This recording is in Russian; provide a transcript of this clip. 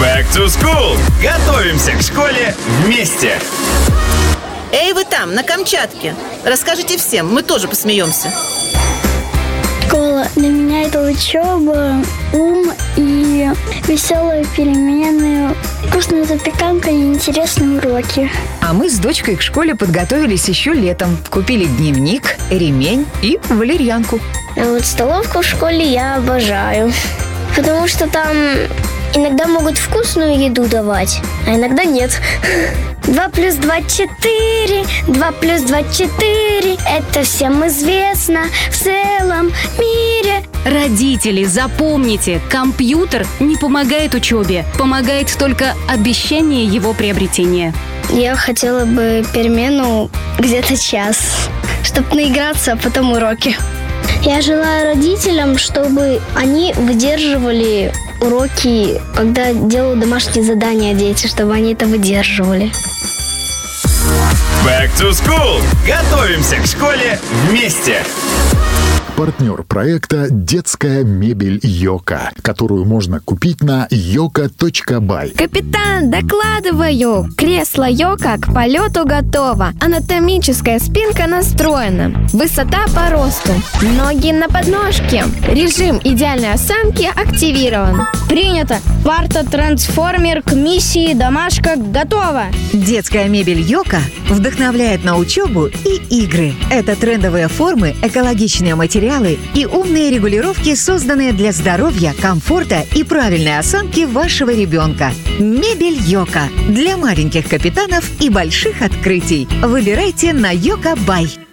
Back to school! Готовимся к школе вместе! Эй, вы там, на Камчатке, расскажите всем, мы тоже посмеемся. Школа для меня это учеба, ум и веселые перемены, вкусная запеканка и интересные уроки. А мы с дочкой к школе подготовились еще летом. Купили дневник, ремень и валерьянку. А вот столовку в школе я обожаю, потому что там иногда могут вкусную еду давать, а иногда нет. 2 плюс 2 – 4, 2 плюс 2 – 4. Это всем известно в целом мире. Родители, запомните, компьютер не помогает учебе, помогает только обещание его приобретения. Я хотела бы перемену где-то час, чтобы наиграться, а потом уроки. Я желаю родителям, чтобы они выдерживали уроки, когда делают домашние задания дети, чтобы они это выдерживали. Back to school! Готовимся к школе вместе! Партнер проекта «Детская мебель Йока», которую можно купить на yoka.by. Капитан, докладываю! Кресло Йока к полету готово. Анатомическая спинка настроена. Высота по росту. Ноги на подножке. Режим идеальной осанки активирован. Принято. Парта-трансформер к миссии «Домашка» готова. Детская мебель Йока вдохновляет на учебу и игры. Это трендовые формы, экологичные материалы и умные регулировки, созданные для здоровья, комфорта и правильной осанки вашего ребенка. Мебель Йока для маленьких капитанов и больших открытий. Выбирайте на yoka.by.